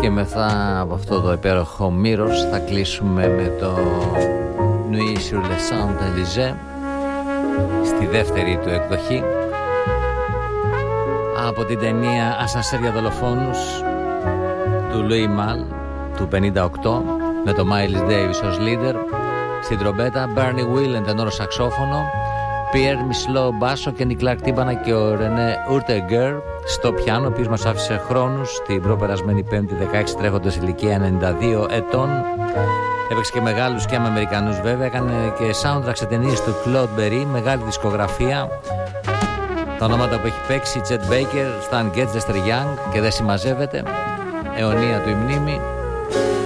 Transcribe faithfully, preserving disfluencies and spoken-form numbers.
και μετά από αυτό το υπέροχο Mirrors θα κλείσουμε με το Nuit sur les Champs-Élysées στη δεύτερη του εκδοχή από την ταινία Ασανσέρ για δολοφόνους του Louis Malle του πενήντα οκτώ με το Miles Davis ως leader, στην τρομπέτα Bernie Whelan τενόρο σαξόφωνο, Pierre Mislo μπάσο και Nick Clark τύμπανα και ο René Urteger στο πιάνο, ο οποίος μας άφησε χρόνους την προπερασμένη Πέμπτη δεκαέξι τρέχοντας ηλικία ενενήντα δύο ετών. Έπαιξε και μεγάλους και με Αμερικανούς βέβαια, έκανε και soundtrack σε ταινίες του Claude Berry, μεγάλη δισκογραφία. Τα ονόματα που έχει παίξει: Chet Baker, Stan Getz, Lester Young και δεν συμμαζεύεται. Αιωνία του η μνήμη.